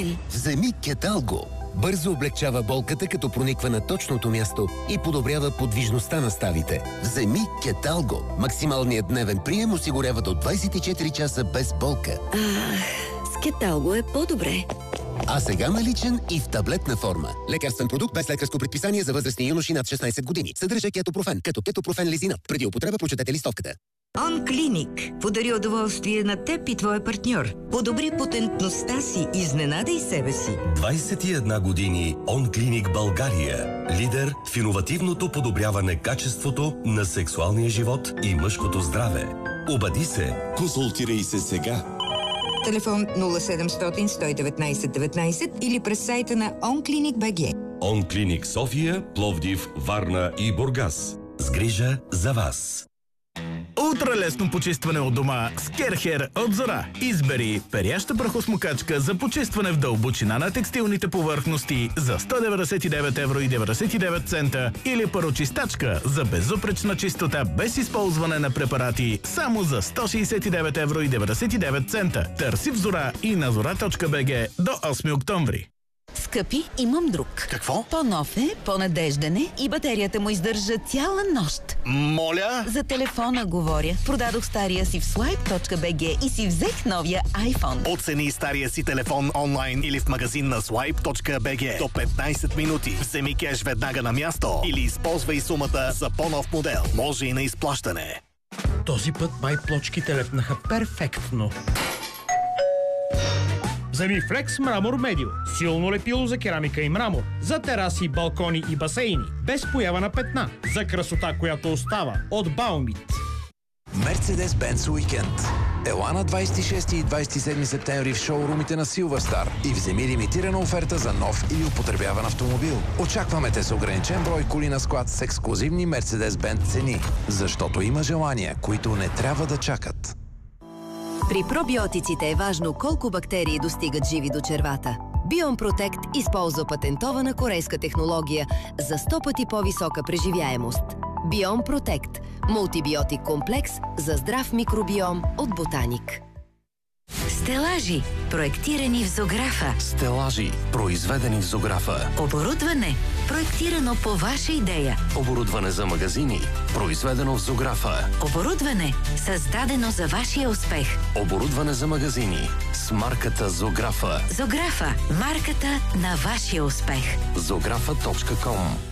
мен. Вземи Кеталго. Бързо облегчава болката, като прониква на точното място и подобрява подвижността на ставите. Вземи Кеталго. Максималният дневен прием осигурява до 24 часа без болка. С Кеталго е по-добре. А сега наличен и в таблетна форма. Лекарствен продукт без лекарско предписание за възрастни юноши над 16 години. Съдържа кетопрофен, като кетопрофен лизинат. Преди употреба прочетете листовката. OnClinic подари удоволствие на теб и твоя партньор. Подобри потентността си, изненадай себе си. 21 години OnClinic България. Лидер в иновативното подобряване качеството на сексуалния живот и мъжкото здраве. Обади се. Консултирай се сега. Телефон 0700 119 19 или през сайта на OnClinic BG. OnClinic София, Пловдив, Варна и Бургас. С грижа за вас. Ултралесно почистване от дома с Керхер от Зора. Избери перяща прахосмокачка за почистване в дълбочина на текстилните повърхности за 199,99 евро или парочистачка за безупречна чистота без използване на препарати само за 169,99 евро. Търси в Зора и на zora.bg до 8 октомври. Скъпи, имам друг. Какво? По-нов е, по-надежден е и батерията му издържа цяла нощ. Моля? За телефона говоря. Продадох стария си в swipe.bg и си взех новия iPhone. Оцени стария си телефон онлайн или в магазин на swipe.bg. До 15 минути. Вземи кеш веднага на място или използвай сумата за по-нов модел. Може и на изплащане. Този път май плочките лепнаха перфектно. Вземи Flex Мрамор Медио. Силно лепило за керамика и мрамор. За тераси, балкони и басейни. Без поява на петна. За красота, която остава. От Баумит. Мерцедес-Бенц уикенд. Ела на 26 и 27 септември в шоурумите на Silverstar и вземи лимитирана оферта за нов или употребяван автомобил. Очакваме те с ограничен брой коли на склад с ексклузивни Мерцедес-Бенц цени. Защото има желания, които не трябва да чакат. При пробиотиците е важно колко бактерии достигат живи до червата. Bion Protect използва патентована корейска технология за 100 пъти по-висока преживяемост. Bion Protect – мултибиотик комплекс за здрав микробиом от Ботаник. Стелажи, проектирани в Зографа. Стелажи, произведени в Зографа. Оборудване, проектирано по ваша идея. Оборудване за магазини, произведено в Зографа. Оборудване, създадено за вашия успех. Оборудване за магазини с марката Зографа. Зографа, марката на вашия успех. Zographa.com